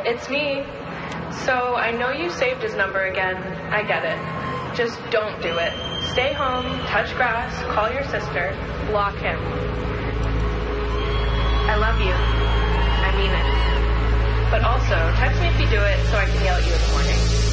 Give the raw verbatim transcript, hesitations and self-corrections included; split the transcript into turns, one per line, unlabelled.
It's me. So I know you saved his number again. I get it. Just don't do it. Stay home, touch grass, call your sister, block him. I love you. I mean it. But also, text me if you do it so I can yell at you in the morning.